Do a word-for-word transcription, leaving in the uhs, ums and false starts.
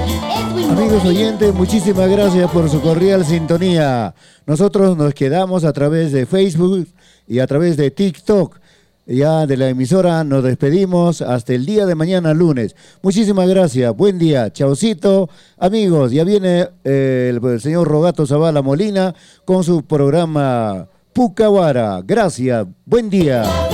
Amigos oyentes, muchísimas gracias por su cordial sintonía. Nosotros nos quedamos a través de Facebook y a través de TikTok. Ya de la emisora nos despedimos hasta el día de mañana lunes. Muchísimas gracias, buen día, chaucito. Amigos, ya viene eh, el, el señor Rogato Zavala Molina con su programa Pucahuara. Gracias, buen día.